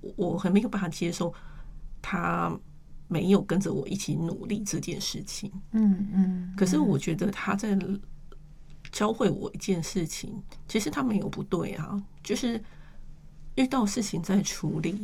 我很没有办法接受他没有跟着我一起努力这件事情。可是我觉得他在教会我一件事情，其实他没有不对啊，就是遇到事情再处理，